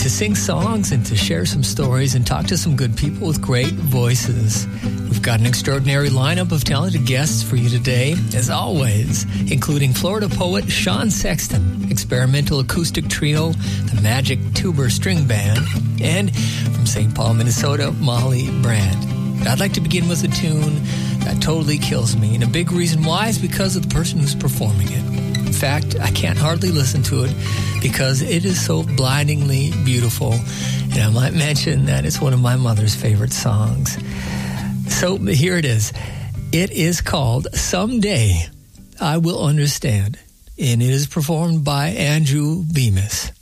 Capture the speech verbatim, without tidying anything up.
to sing songs and to share some stories and talk to some good people with great voices. We've got an extraordinary lineup of talented guests for you today, as always, including Florida poet Sean Sexton, experimental acoustic trio, the Magic Tuber String Band, and from Saint Paul, Minnesota, Molly Brand. I'd like to begin with a tune that totally kills me, and a big reason why is because of the person who's performing it. In fact, I can't hardly listen to it because it is so blindingly beautiful, and I might mention that it's one of my mother's favorite songs. So here it is. It is called Someday I Will Understand, and it is performed by Andrew Bemis.